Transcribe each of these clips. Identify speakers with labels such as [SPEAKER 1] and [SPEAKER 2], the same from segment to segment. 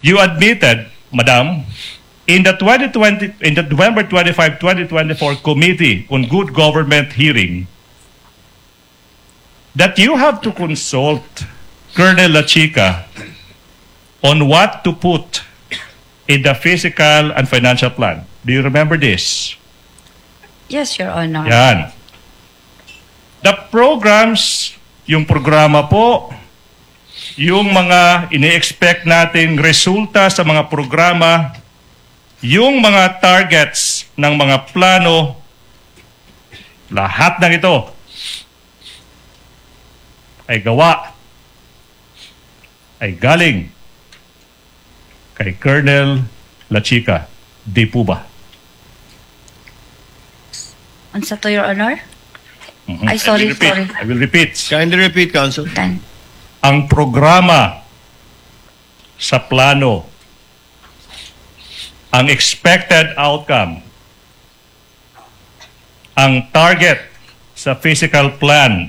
[SPEAKER 1] you admitted, Madam, in the November 25, 2024 Committee on Good Government hearing that you have to consult Colonel Lachica on what to put in the physical and financial plan. Do you remember this?
[SPEAKER 2] Yes, Your Honor.
[SPEAKER 1] Yan. The programs, yung programa po, yung mga ini-expect nating resulta sa mga programa, yung mga targets ng mga plano, lahat ng ito ay gawa, ay galing kay Colonel Lachica. Di po ba?
[SPEAKER 2] Unsa to, Your Honor?
[SPEAKER 1] I
[SPEAKER 2] Ay, sorry.
[SPEAKER 1] will repeat.
[SPEAKER 3] Kindly repeat, Counsel.
[SPEAKER 2] Done.
[SPEAKER 1] Ang programa sa plano, ang expected outcome, ang target sa physical plan,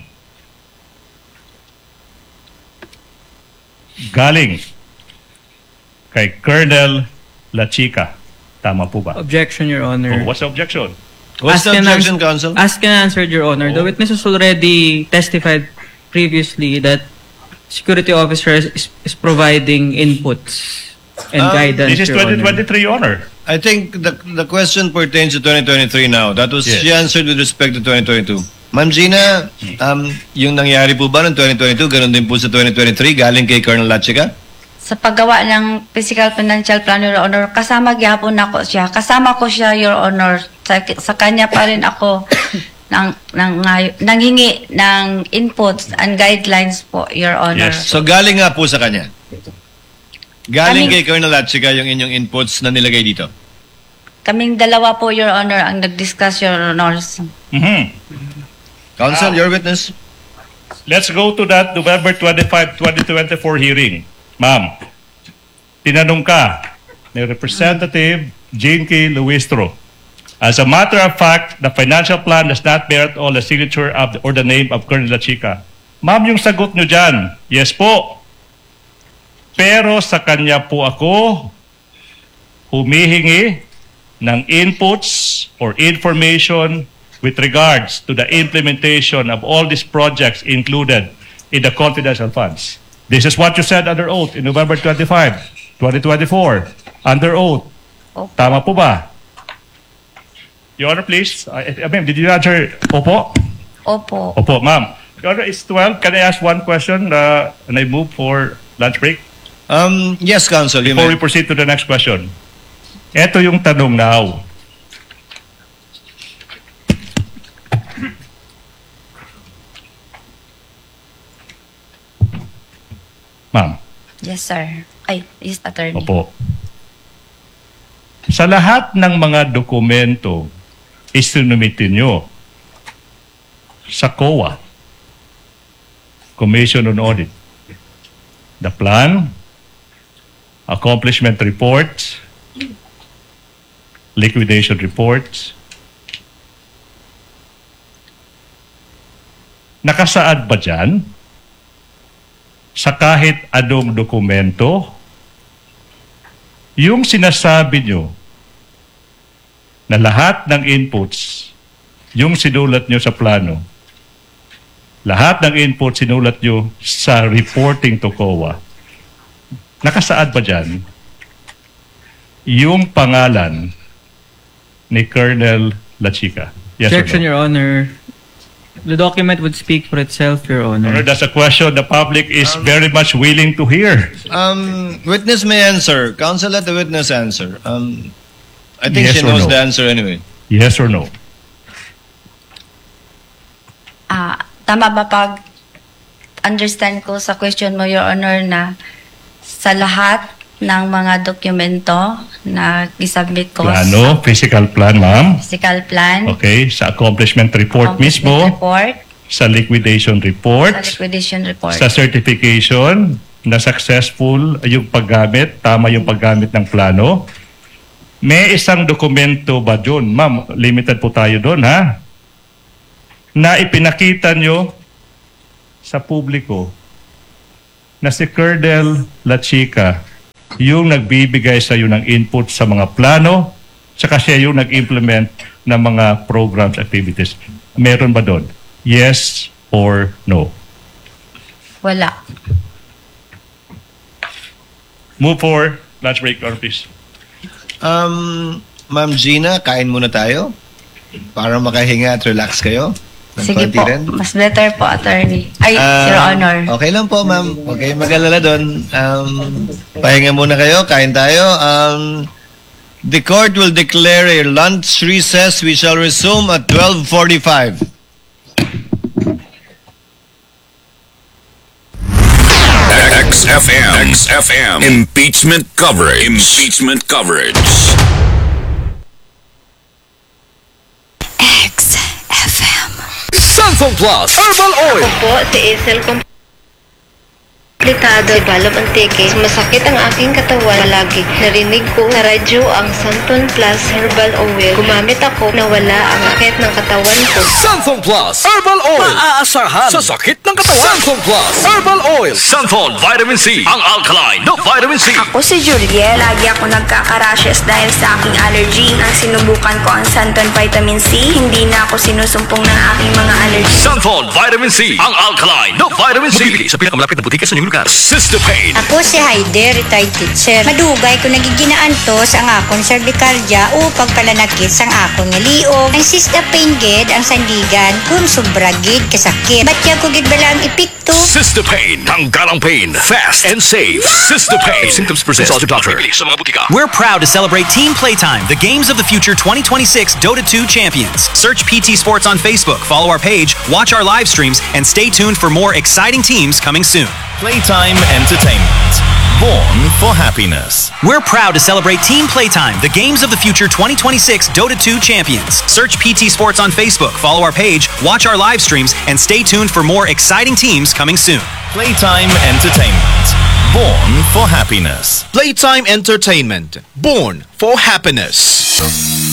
[SPEAKER 1] galing kay Colonel Lachica. Tama po ba?
[SPEAKER 4] Objection, Your Honor.
[SPEAKER 1] Oh, what's the objection?
[SPEAKER 3] What's the objection, Counsel?
[SPEAKER 4] Asked and answered, Your Honor. The witness has already testified previously that security officer is providing inputs and guidance,
[SPEAKER 1] This is
[SPEAKER 4] Your Honor.
[SPEAKER 1] 2023, Your Honor.
[SPEAKER 3] I think the question pertains to 2023 now. That was
[SPEAKER 1] Yes.
[SPEAKER 3] she answered with respect to 2022. Ma'am Gina, yung nangyari po ba ng 2022, ganun din po sa 2023, galing kay Colonel Lachica?
[SPEAKER 2] Sa paggawa ng physical financial plan, Your Honor, kasama gyapon ako siya. Kasama ko siya, Your Honor. Sa kanya pa rin ako nanghingi ng inputs and guidelines po, Your Honor.
[SPEAKER 1] Yes.
[SPEAKER 3] So galing nga po sa kanya. Galing
[SPEAKER 2] Kaming-
[SPEAKER 3] kay Colonel Lachica yung inyong inputs na nilagay dito.
[SPEAKER 2] Kaming dalawa po, Your Honor, ang nag-discuss, Your Honors.
[SPEAKER 3] Counsel, your witness.
[SPEAKER 1] Let's go to that November 25, 2024 hearing. Ma'am, tinanong ka ni Representative Jane K. Luistro. As a matter of fact, the financial plan does not bear at all the signature of or the name of Colonel Lachica. Ma'am, yung sagot nyo dyan, yes po. Pero sa kanya po ako humihingi ng inputs or information with regards to the implementation of all these projects included in the confidential funds. This is what you said under oath in November 25, 2024. Under oath.
[SPEAKER 2] Opo.
[SPEAKER 1] Tama po ba? Your Honor, please. Ma'am, did you answer? Opo?
[SPEAKER 2] Opo.
[SPEAKER 1] Opo, ma'am. Your Honor, it's 12. Can I ask one question and I move for lunch break?
[SPEAKER 3] Yes, Counsel, you
[SPEAKER 1] Before
[SPEAKER 3] may.
[SPEAKER 1] we proceed to the next question. Ito yung tanong now. Ma'am,
[SPEAKER 2] Yes, sir. Ay, yes, attorney.
[SPEAKER 1] opo. Sa lahat ng mga dokumento isinumite nyo sa COA, Commission on Audit, the plan, accomplishment reports, liquidation reports, nakasaad ba dyan sa kahit anong dokumento yung sinasabi nyo na lahat ng inputs yung sinulat nyo sa plano, lahat ng inputs sinulat nyo sa reporting to COA, nakasaad ba dyan yung pangalan ni Colonel Lachica? Yes
[SPEAKER 4] Objection,
[SPEAKER 1] or no?
[SPEAKER 4] Your Honor. The document would speak for itself, Your Honor.
[SPEAKER 1] Honor, that's a question the public is very much willing to hear.
[SPEAKER 3] Witness may answer. Counsel, let the witness answer. I think
[SPEAKER 1] Yes
[SPEAKER 3] she
[SPEAKER 1] or
[SPEAKER 3] knows
[SPEAKER 1] no?
[SPEAKER 3] the answer anyway.
[SPEAKER 1] Yes or no?
[SPEAKER 2] Tama ba pag understand ko sa question mo, Your Honor, na sa lahat ng mga dokumento na isubmit ko
[SPEAKER 1] Plano, physical plan, ma'am.
[SPEAKER 2] sa physical plan,
[SPEAKER 1] Okay, sa accomplishment report
[SPEAKER 2] accomplishment
[SPEAKER 1] mismo,
[SPEAKER 2] report,
[SPEAKER 1] sa liquidation report,
[SPEAKER 2] sa liquidation report,
[SPEAKER 1] sa certification na successful yung paggamit, tama yung paggamit ng plano. May isang dokumento ba doon? Ma'am, limited po tayo doon, ha? Na ipinakita nyo sa publiko na si Colonel Lachica yung nagbibigay sa iyo ng input sa mga plano, saka siya yung nag-implement ng mga programs, activities. Meron ba doon? Yes or no?
[SPEAKER 2] Wala.
[SPEAKER 1] Move for lunch break, or please.
[SPEAKER 3] Ma'am Gina, kain muna tayo para makahinga at relax kayo. Ng
[SPEAKER 2] Sige
[SPEAKER 3] konti
[SPEAKER 2] po.
[SPEAKER 3] rin.
[SPEAKER 2] Mas better po, attorney. Ay, Your Honor.
[SPEAKER 3] Okay lang po, ma'am. Okay, mag-alala doon. Pahinga muna kayo, kain tayo. The court will declare a lunch recess. We shall resume at 12:45.
[SPEAKER 5] XFM. Impeachment coverage.
[SPEAKER 6] XFM.
[SPEAKER 5] Sunflow Plus Herbal Oil.
[SPEAKER 7] Ako po, si Isel Kompletado, Balog Antique. Masakit ang aking katawan palagi. Narinig ko sa radyo ang Santon Plus Herbal Oil. Gumamit ako na wala ang sakit ng katawan ko.
[SPEAKER 5] Sunflow Plus Herbal Oil. Maaasahan sa sakit ng katawan. Sunflow Plus Herbal Oil. Sunflow Vitamin C. Ang alkaline na vitamin C.
[SPEAKER 6] Ako si Juliet. Lagi ako nagkaka-rashes dahil sa aking allergy. Nang sinubukan ko ang Santon Vitamin C, hindi na ako sinusumpong ng aking mga allergy.
[SPEAKER 5] Sunflow Vitamin C. Ang alkaline na vitamin C. Mabibili sa pinakamalapit na butika sa inyong lugar. Sister Pain.
[SPEAKER 8] Ako si Heide, retired teacher. Madugay ko nagiginaan to sa akong cervicalgia o pagpalanakit sa akong liog. Ang Sister Pain gid ang sandigan kung sobra gid kasakit. Batya ko gid bala ang epekto.
[SPEAKER 5] Sister Pain. Tanggalang pain. Fast and safe. Sister Pain. If symptoms persist, consult your doctor. Sa mga butika.
[SPEAKER 9] We're proud to celebrate Team Playtime, the Games of the Future 2026 Dota 2 champions. Search PT Sports on Facebook, follow our page, watch our live streams, and stay tuned for more exciting teams coming soon.
[SPEAKER 10] Playtime Entertainment. Born for happiness.
[SPEAKER 9] We're proud to celebrate Team Playtime, the Games of the Future 2026 Dota 2 champions. Search PT Sports on Facebook, follow our page, watch our live streams, and stay tuned for more exciting teams coming soon.
[SPEAKER 10] Playtime Entertainment. Born for happiness.
[SPEAKER 11] Playtime Entertainment. Born for happiness.